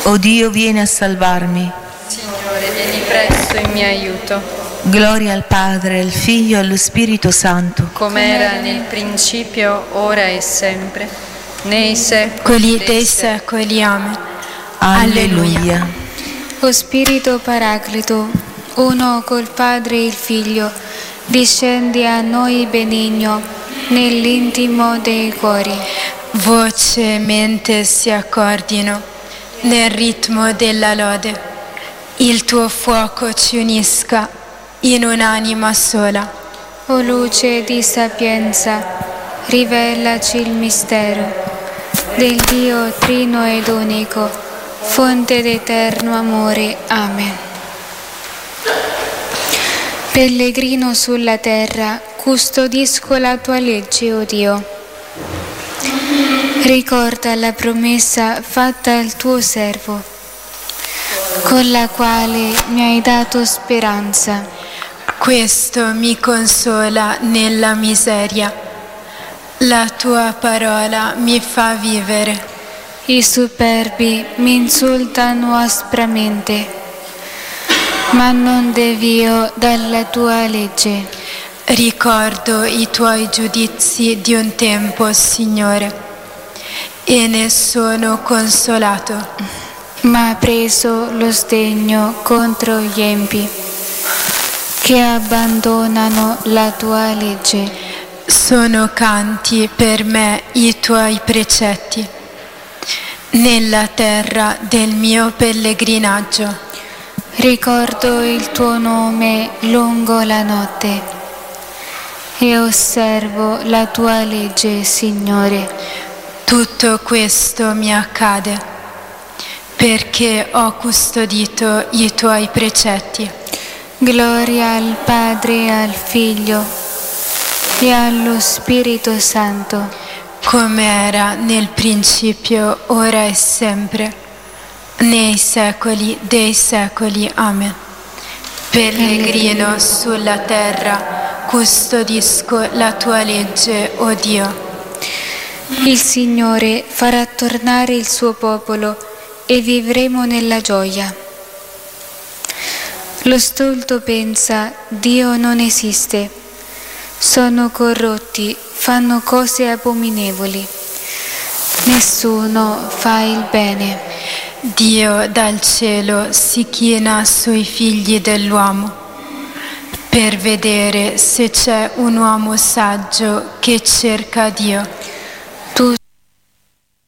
O Dio, vieni a salvarmi. Signore, vieni presto in mio aiuto. Gloria al Padre, al Figlio e allo Spirito Santo. Come era nel principio, ora e sempre, nei secoli dei secoli. Amen. Alleluia. O Spirito Paraclito, uno col Padre e il Figlio, discendi a noi benigno nell'intimo dei cuori. Voce e mente si accordino nel ritmo della lode. Il tuo fuoco ci unisca in un'anima sola. O luce di sapienza, rivelaci il mistero del Dio trino ed unico, fonte d'eterno amore. Amen. Pellegrino sulla terra, custodisco la tua legge, o Dio. Ricorda la promessa fatta al tuo servo, con la quale mi hai dato speranza. Questo mi consola nella miseria. La tua parola mi fa vivere. I superbi mi insultano aspramente, ma non devio dalla tua legge. Ricordo i tuoi giudizi di un tempo, Signore, e ne sono consolato. Ma ha preso lo sdegno contro gli empi, che abbandonano la tua legge. Sono canti per me i tuoi precetti, nella terra del mio pellegrinaggio. Ricordo il tuo nome lungo la notte e osservo la tua legge, Signore. Tutto questo mi accade perché ho custodito i tuoi precetti. Gloria al Padre e al Figlio e allo Spirito Santo, come era nel principio, ora e sempre, nei secoli dei secoli. Amen. Pellegrino sulla terra, custodisco la tua legge, o Dio. Il Signore farà tornare il suo popolo e vivremo nella gioia. Lo stolto pensa: Dio non esiste. Sono corrotti, fanno cose abominevoli. Nessuno fa il bene. Dio dal cielo si china sui figli dell'uomo per vedere se c'è un uomo saggio che cerca Dio.